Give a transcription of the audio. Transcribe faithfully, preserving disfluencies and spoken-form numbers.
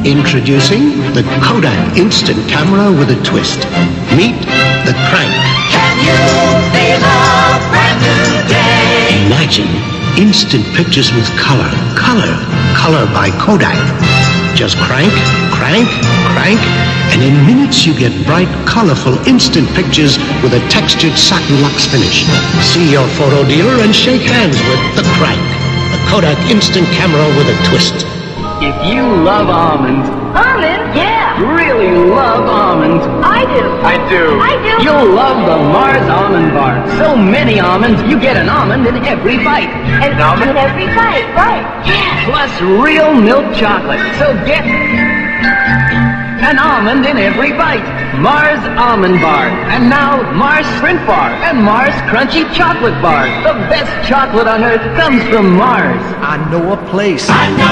Introducing the Kodak Instant Camera with a twist. Meet the Crank. Can you feel a brand new day? Imagine instant pictures with color. Color. Color by Kodak. Just crank, crank, crank, and in minutes you get bright, colorful, instant pictures with a textured satin lux finish. See your photo dealer and shake hands with the Crank. The Kodak Instant Camera with a twist. If you love almonds, Almonds? Yeah. really love almonds, I do. I do. I do. You'll love the Mars Almond Bar. So many almonds, you get an almond in every bite. And in every bite, right? Yeah. Plus real milk chocolate. So get an almond in every bite. Mars Almond Bar. And now Mars Sprint Bar and Mars Crunchy Chocolate Bar. The best chocolate on earth comes from Mars. I know a place. I know